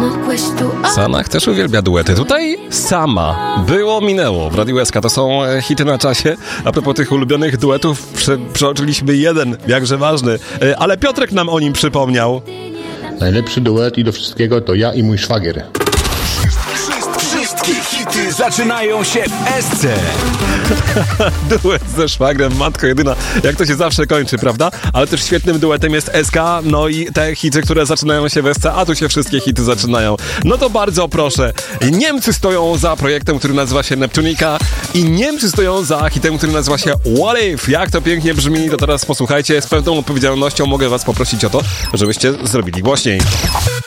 Sanach też uwielbia duety. Tutaj Sama. Było, minęło. W Radiu SK to są hity na czasie. A propos tych ulubionych duetów, przeoczyliśmy jeden, jakże ważny. Ale Piotrek nam o nim przypomniał. Najlepszy duet i do wszystkiego to ja i mój szwagier. Wszystkie hity zaczynają się w SC. Duet ze szwagrem, matko jedyna. Jak to się zawsze kończy, prawda? Ale też świetnym duetem jest SK, no i te hity, które zaczynają się w SC, a tu się wszystkie hity zaczynają. No to bardzo proszę. Niemcy stoją za projektem, który nazywa się Neptunika i Niemcy stoją za hitem, który nazywa się What If. Jak to pięknie brzmi, to teraz posłuchajcie. Z pełną odpowiedzialnością mogę was poprosić o to, żebyście zrobili głośniej.